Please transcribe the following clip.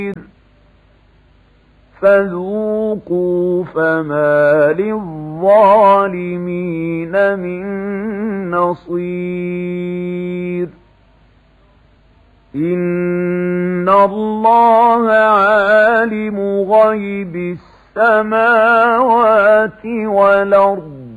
فذوقوا فما للظالمين من نصير إن الله عالم غيب السماوات والأرض